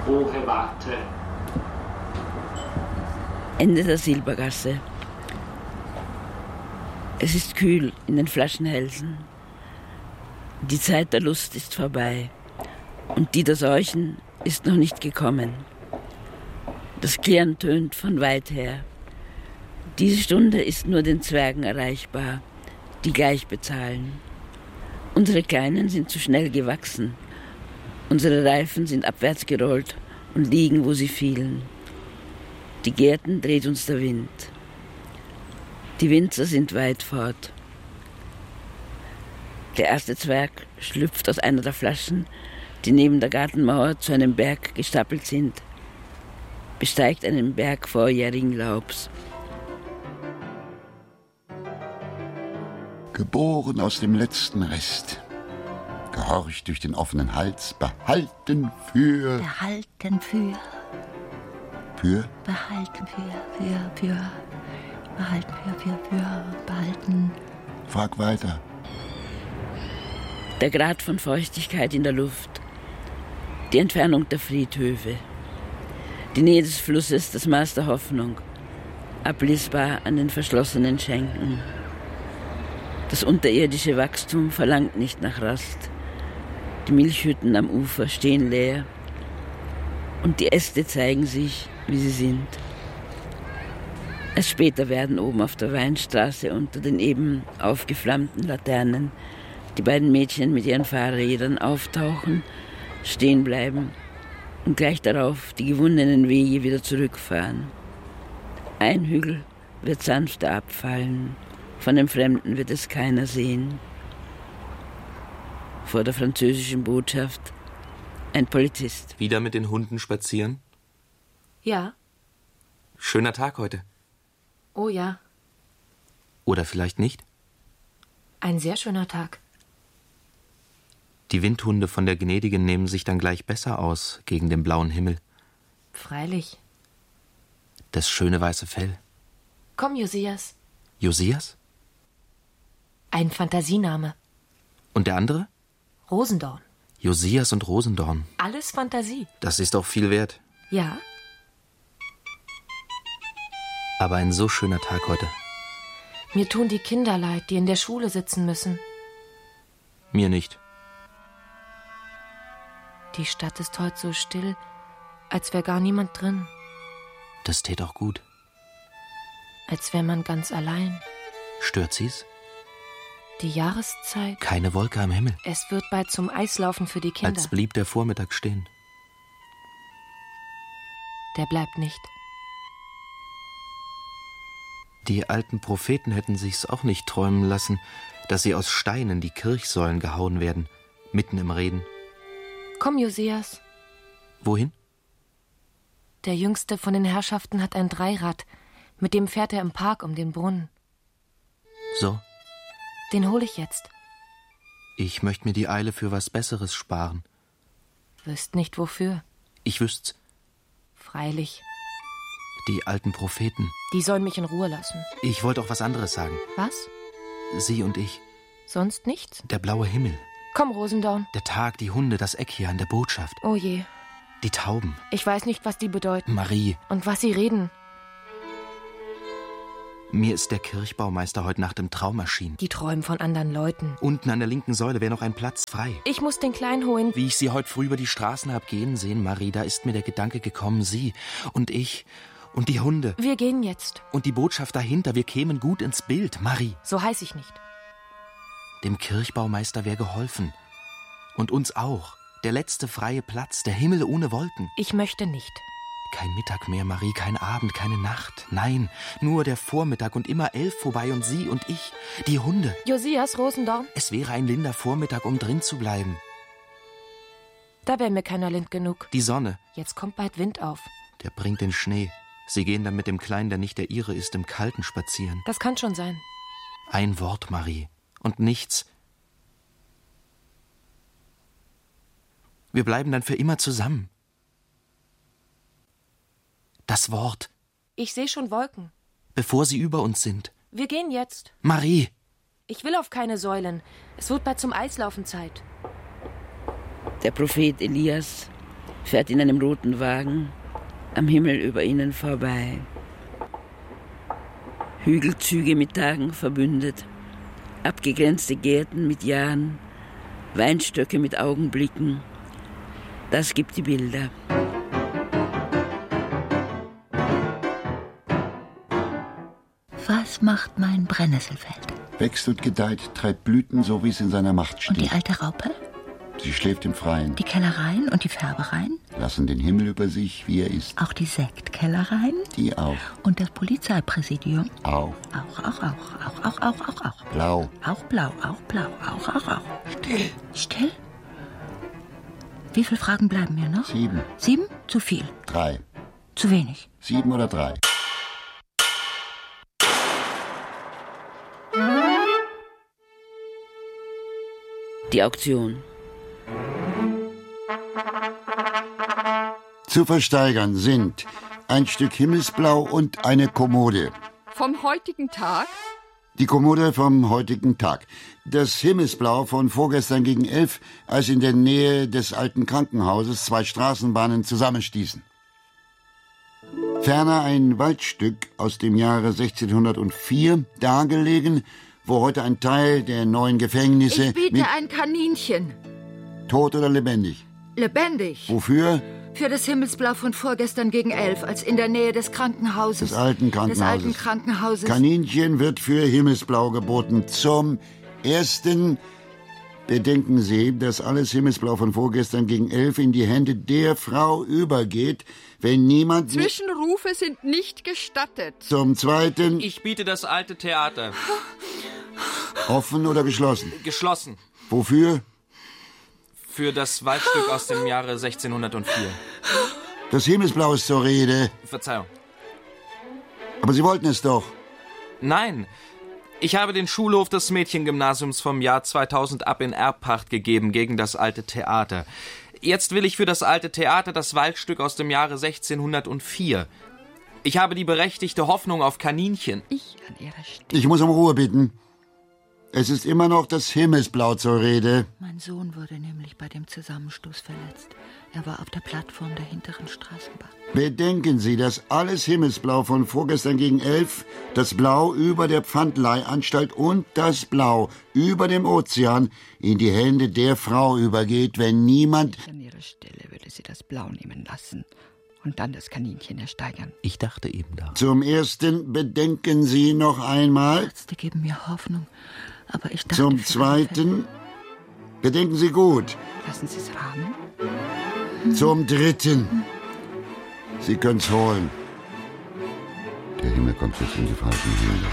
hohe Warte. Ende der Silbergasse. Es ist kühl in den Flaschenhälsen. Die Zeit der Lust ist vorbei und die der Seuchen ist noch nicht gekommen. Das Klirren tönt von weit her. Diese Stunde ist nur den Zwergen erreichbar, die gleich bezahlen. Unsere Kleinen sind zu schnell gewachsen. Unsere Reifen sind abwärts gerollt und liegen, wo sie fielen. Die Gärten dreht uns der Wind. Die Winzer sind weit fort. Der erste Zwerg schlüpft aus einer der Flaschen, die neben der Gartenmauer zu einem Berg gestapelt sind, besteigt einen Berg vorjährigen Laubs. Geboren aus dem letzten Rest, gehorcht durch den offenen Hals, behalten für... Behalten für... Für? Behalten für... Behalten für... Behalten... Frag weiter. Der Grad von Feuchtigkeit in der Luft, die Entfernung der Friedhöfe, die Nähe des Flusses, das Maß der Hoffnung, ablesbar an den verschlossenen Schenken. Das unterirdische Wachstum verlangt nicht nach Rast. Die Milchhütten am Ufer stehen leer und die Äste zeigen sich, wie sie sind. Erst später werden oben auf der Weinstraße unter den eben aufgeflammten Laternen die beiden Mädchen mit ihren Fahrrädern auftauchen, stehen bleiben und gleich darauf die gewundenen Wege wieder zurückfahren. Ein Hügel wird sanfter abfallen, von dem Fremden wird es keiner sehen. Vor der französischen Botschaft ein Polizist. Wieder mit den Hunden spazieren? Ja. Schöner Tag heute. Oh ja. Oder vielleicht nicht? Ein sehr schöner Tag. Die Windhunde von der Gnädigen nehmen sich dann gleich besser aus gegen den blauen Himmel. Freilich. Das schöne weiße Fell. Komm, Josias. Josias? Ein Fantasiename. Und der andere? Rosendorn. Josias und Rosendorn. Alles Fantasie. Das ist auch viel wert. Ja. Aber ein so schöner Tag heute. Mir tun die Kinder leid, die in der Schule sitzen müssen. Mir nicht. Die Stadt ist heute so still, als wäre gar niemand drin. Das tät auch gut. Als wäre man ganz allein. Stört sie's? Die Jahreszeit. Keine Wolke am Himmel. Es wird bald zum Eislaufen für die Kinder. Als blieb der Vormittag stehen. Der bleibt nicht. Die alten Propheten hätten sich's auch nicht träumen lassen, dass sie aus Steinen die Kirchsäulen gehauen werden, mitten im Reden. Komm, Josias. Wohin? Der Jüngste von den Herrschaften hat ein Dreirad. Mit dem fährt er im Park um den Brunnen. So? Den hol ich jetzt. Ich möchte mir die Eile für was Besseres sparen. Wüsst nicht wofür. Ich wüsst's. Freilich. Die alten Propheten. Die sollen mich in Ruhe lassen. Ich wollte auch was anderes sagen. Was? Sie und ich. Sonst nichts? Der blaue Himmel. Komm, Rosendorn. Der Tag, die Hunde, das Eck hier an der Botschaft. Oh je. Die Tauben. Ich weiß nicht, was die bedeuten. Marie. Und was sie reden. Mir ist der Kirchbaumeister heute Nacht im Traum erschienen. Die träumen von anderen Leuten. Unten an der linken Säule wäre noch ein Platz frei. Ich muss den Kleinen holen. Wie ich Sie heute früh über die Straßen hab gehen sehen, Marie, da ist mir der Gedanke gekommen, Sie und ich und die Hunde. Wir gehen jetzt. Und die Botschaft dahinter, wir kämen gut ins Bild, Marie. So heiß ich nicht. Dem Kirchbaumeister wäre geholfen. Und uns auch. Der letzte freie Platz, der Himmel ohne Wolken. Ich möchte nicht. Kein Mittag mehr, Marie, kein Abend, keine Nacht. Nein, nur der Vormittag und immer 11 vorbei und Sie und ich, die Hunde. Josias, Rosendorn. Es wäre ein linder Vormittag, um drin zu bleiben. Da wäre mir keiner lind genug. Die Sonne. Jetzt kommt bald Wind auf. Der bringt den Schnee. Sie gehen dann mit dem Kleinen, der nicht der Ihre ist, im Kalten spazieren. Das kann schon sein. Ein Wort, Marie. Und nichts. Wir bleiben dann für immer zusammen. Das Wort. Ich sehe schon Wolken. Bevor sie über uns sind. Wir gehen jetzt. Marie! Ich will auf keine Säulen. Es wird bald zum Eislaufen Zeit. Der Prophet Elias fährt in einem roten Wagen am Himmel über ihnen vorbei. Hügelzüge mit Tagen verbündet, abgegrenzte Gärten mit Jahren, Weinstöcke mit Augenblicken. Das gibt die Bilder. Was macht mein Brennnesselfeld? Wächst und gedeiht, treibt Blüten, so wie es in seiner Macht steht. Und die alte Raupe? Sie schläft im Freien. Die Kellereien und die Färbereien? Lassen den Himmel über sich, wie er ist. Auch die Sektkellereien? Die auch. Und das Polizeipräsidium? Auch. Auch. Blau. Auch blau. Still? Wie viele Fragen bleiben mir noch? 7. 7? Zu viel. 3. Zu wenig. 7 oder 3. Die Auktion. Zu versteigern sind ein Stück Himmelsblau und eine Kommode. Vom heutigen Tag? Die Kommode vom heutigen Tag. Das Himmelsblau von vorgestern gegen 11, als in der Nähe des alten Krankenhauses 2 Straßenbahnen zusammenstießen. Ferner ein Waldstück aus dem Jahre 1604, dargelegen, wo heute ein Teil der neuen Gefängnisse... Ich biete ein Kaninchen. Tot oder lebendig? Lebendig. Wofür? Für das Himmelsblau von vorgestern gegen 11, als in der Nähe des Krankenhauses. Des alten Krankenhauses. Kaninchen wird für Himmelsblau geboten. Zum ersten bedenken Sie, dass alles Himmelsblau von vorgestern gegen 11 in die Hände der Frau übergeht, wenn niemand... Zwischenrufe sind nicht gestattet. Zum zweiten... Ich biete das alte Theater. Offen oder geschlossen? Geschlossen. Wofür? Für das Waldstück aus dem Jahre 1604. Das Himmelsblau ist zur Rede. Verzeihung. Aber Sie wollten es doch. Nein. Ich habe den Schulhof des Mädchengymnasiums vom Jahr 2000 ab in Erbpacht gegeben gegen das alte Theater. Jetzt will ich für das alte Theater das Waldstück aus dem Jahre 1604. Ich habe die berechtigte Hoffnung auf Kaninchen. Ich an Ihrer Stelle. Ich muss um Ruhe bitten. Es ist immer noch das Himmelsblau zur Rede. Mein Sohn wurde nämlich bei dem Zusammenstoß verletzt. Er war auf der Plattform der hinteren Straßenbahn. Bedenken Sie, dass alles Himmelsblau von vorgestern gegen 11, das Blau über der Pfandleihanstalt und das Blau über dem Ozean in die Hände der Frau übergeht, wenn niemand... An Ihrer Stelle würde sie das Blau nehmen lassen und dann das Kaninchen ersteigern. Ich dachte eben daran. Zum ersten bedenken Sie noch einmal... Ärzte geben mir Hoffnung, aber ich dachte... Zum zweiten bedenken Sie gut. Lassen Sie es rahmen. Zum dritten... Sie können's holen. Der Himmel kommt jetzt in die falschen Hände.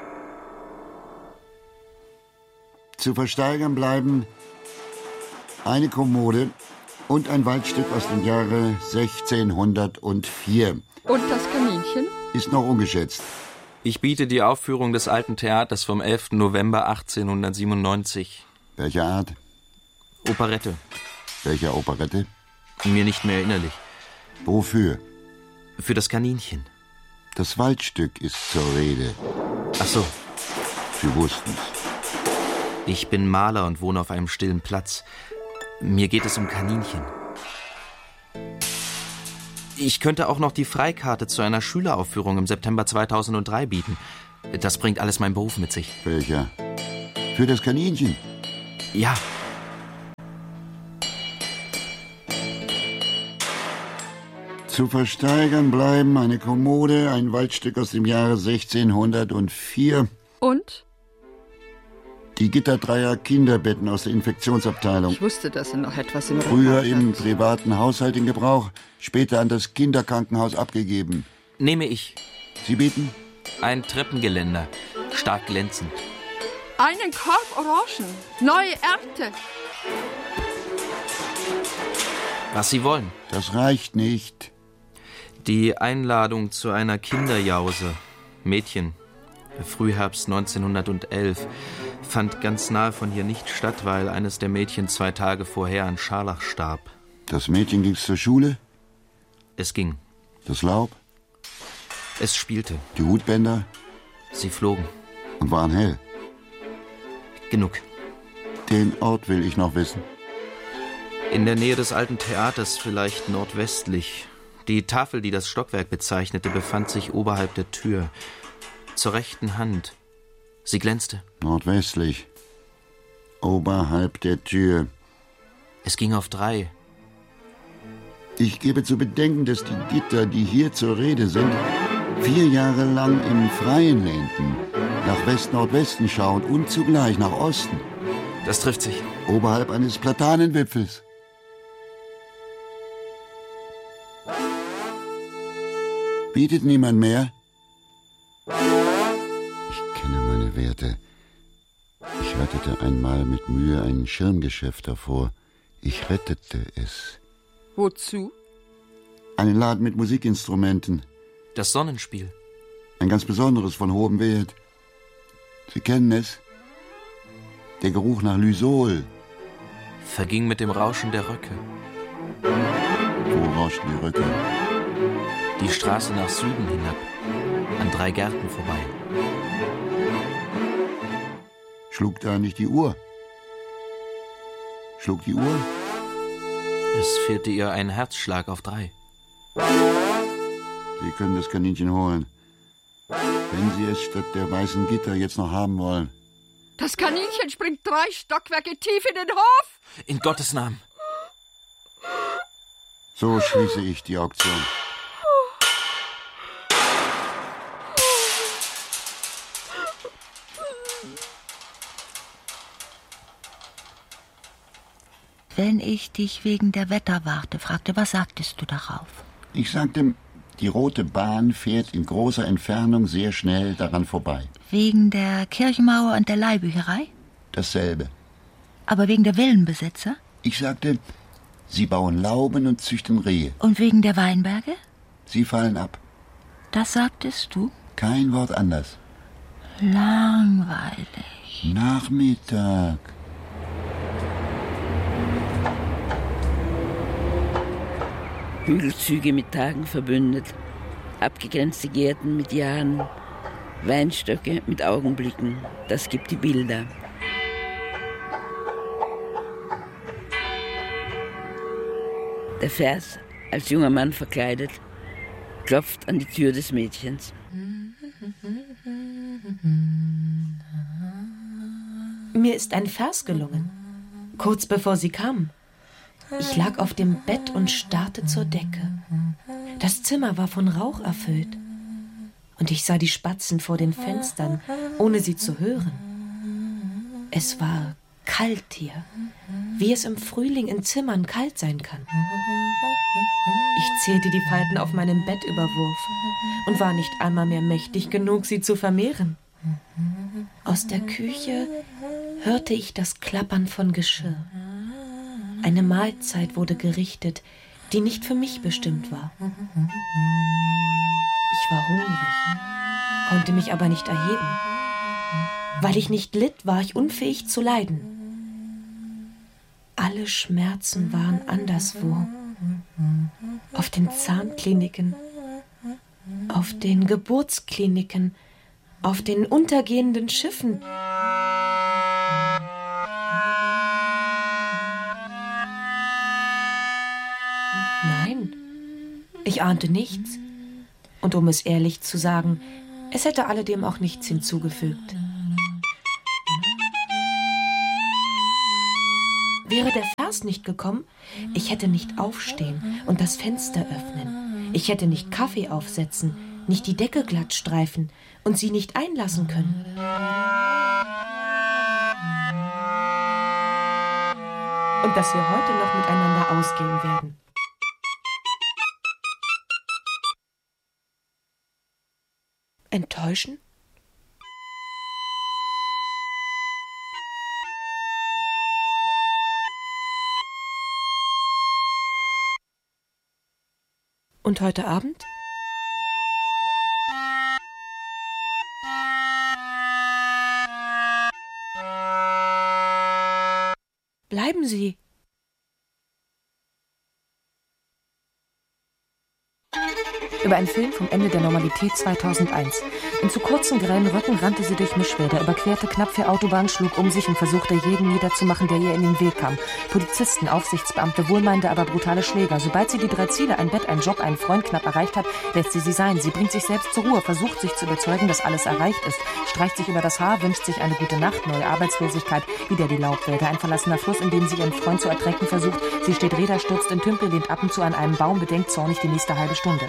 Zu versteigern bleiben eine Kommode und ein Waldstück aus dem Jahre 1604. Und das Kaninchen? Ist noch ungeschätzt. Ich biete die Aufführung des alten Theaters vom 11. November 1897. Welcher Art? Operette. Welcher Operette? Mir nicht mehr erinnerlich. Wofür? Für das Kaninchen. Das Waldstück ist zur Rede. Ach so. Sie wussten's. Ich bin Maler und wohne auf einem stillen Platz. Mir geht es um Kaninchen. Ich könnte auch noch die Freikarte zu einer Schüleraufführung im September 2003 bieten. Das bringt alles mein Beruf mit sich. Welcher? Für das Kaninchen? Ja. Zu versteigern bleiben eine Kommode, ein Waldstück aus dem Jahre 1604. Und? Die Gitterdreier Kinderbetten aus der Infektionsabteilung. Ich wusste, dass er noch etwas im Früher Regal im hat. privaten Haushalt in Gebrauch, später an das Kinderkrankenhaus abgegeben. Nehme ich. Sie bieten? Ein Treppengeländer. Stark glänzend. Einen Korb Orangen. Neue Ernte. Was Sie wollen. Das reicht nicht. Die Einladung zu einer Kinderjause. Mädchen. Frühherbst 1911. Fand ganz nahe von hier nicht statt, weil eines der Mädchen 2 Tage vorher an Scharlach starb. Das Mädchen ging zur Schule? Es ging. Das Laub? Es spielte. Die Hutbänder? Sie flogen. Und waren hell. Genug. Den Ort will ich noch wissen. In der Nähe des alten Theaters, vielleicht nordwestlich. Die Tafel, die das Stockwerk bezeichnete, befand sich oberhalb der Tür. Zur rechten Hand. Sie glänzte. Nordwestlich. Oberhalb der Tür. Es ging auf 3. Ich gebe zu bedenken, dass die Gitter, die hier zur Rede sind, 4 Jahre lang im Freien lehnten, nach West-Nordwesten schauend und zugleich nach Osten. Das trifft sich. Oberhalb eines Platanenwipfels. Bietet niemand mehr? Ich kenne meine Werte. Ich rettete einmal mit Mühe ein Schirmgeschäft davor. Ich rettete es. Wozu? Einen Laden mit Musikinstrumenten. Das Sonnenspiel. Ein ganz besonderes von hohem Wert. Sie kennen es? Der Geruch nach Lysol. Verging mit dem Rauschen der Röcke. Wo rauschten die Röcke? Die Straße nach Süden hinab, an 3 Gärten vorbei. Schlug da nicht die Uhr? Schlug die Uhr? Es fehlte ihr ein Herzschlag auf 3. Sie können das Kaninchen holen. Wenn Sie es statt der weißen Gitter jetzt noch haben wollen. Das Kaninchen springt 3 Stockwerke tief in den Hof. In Gottes Namen. So schließe ich die Auktion. Wenn ich dich wegen der Wetterwarte fragte, was sagtest du darauf? Ich sagte, die rote Bahn fährt in großer Entfernung sehr schnell daran vorbei. Wegen der Kirchenmauer und der Leihbücherei? Dasselbe. Aber wegen der Villenbesitzer? Ich sagte, sie bauen Lauben und züchten Rehe. Und wegen der Weinberge? Sie fallen ab. Das sagtest du? Kein Wort anders. Langweilig. Nachmittag. Hügelzüge mit Tagen verbündet, abgegrenzte Gärten mit Jahren, Weinstöcke mit Augenblicken, das gibt die Bilder. Der Vers, als junger Mann verkleidet, klopft an die Tür des Mädchens. Mir ist ein Vers gelungen, kurz bevor sie kam. Ich lag auf dem Bett und starrte zur Decke. Das Zimmer war von Rauch erfüllt. Und ich sah die Spatzen vor den Fenstern, ohne sie zu hören. Es war kalt hier, wie es im Frühling in Zimmern kalt sein kann. Ich zählte die Falten auf meinem Bettüberwurf und war nicht einmal mehr mächtig genug, sie zu vermehren. Aus der Küche hörte ich das Klappern von Geschirr. Eine Mahlzeit wurde gerichtet, die nicht für mich bestimmt war. Ich war hungrig, konnte mich aber nicht erheben. Weil ich nicht litt, war ich unfähig zu leiden. Alle Schmerzen waren anderswo. Auf den Zahnkliniken, auf den Geburtskliniken, auf den untergehenden Schiffen. Nein, ich ahnte nichts. Und um es ehrlich zu sagen, es hätte alledem auch nichts hinzugefügt. Wäre der Vers nicht gekommen, ich hätte nicht aufstehen und das Fenster öffnen. Ich hätte nicht Kaffee aufsetzen, nicht die Decke glatt streifen und sie nicht einlassen können. Und dass wir heute noch miteinander ausgehen werden. Enttäuschen? Und heute Abend? Bleiben Sie. über einen Film vom Ende der Normalität 2001. In zu kurzen, grellen Röcken rannte sie durch Mischwälder, überquerte knapp 4 Autobahnen, schlug um sich und versuchte, jeden niederzumachen, der ihr in den Weg kam. Polizisten, Aufsichtsbeamte, wohlmeinende, aber brutale Schläger. Sobald sie die 3 Ziele, ein Bett, einen Job, einen Freund knapp erreicht hat, lässt sie sein. Sie bringt sich selbst zur Ruhe, versucht sich zu überzeugen, dass alles erreicht ist, streicht sich über das Haar, wünscht sich eine gute Nacht, neue Arbeitslosigkeit, wieder die Laubwälder, ein verlassener Fluss, in dem sie ihren Freund zu ertränken versucht. Sie steht Räder, stürzt in Tümpel, lehnt ab und zu an einem Baum, bedenkt zornig die nächste halbe Stunde.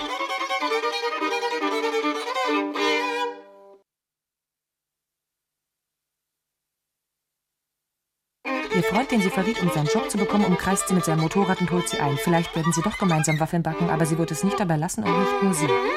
Ihr Freund, den sie verriet, um seinen Job zu bekommen, umkreist sie mit seinem Motorrad und holt sie ein. Vielleicht werden sie doch gemeinsam Waffeln backen, aber sie wird es nicht dabei lassen und nicht nur sie.